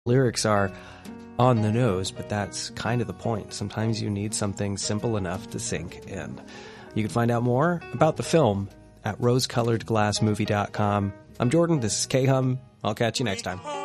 Lyrics are on the nose, but that's kind of the point. Sometimes you need something simple enough to sink in. You can find out more about the film at rosecoloredglassmovie.com. I'm Jordan. This is K-Hum. I'll catch you next time.